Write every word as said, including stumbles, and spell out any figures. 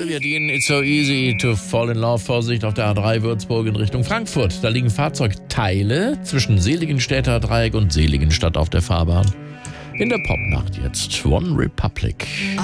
wir dienen It's So Easy to Fall in Love. Vorsicht auf der A drei Würzburg in Richtung Frankfurt. Da liegen Fahrzeugteile zwischen Seligenstädter Dreieck und Seligenstadt auf der Fahrbahn. In der Popnacht jetzt One Republic.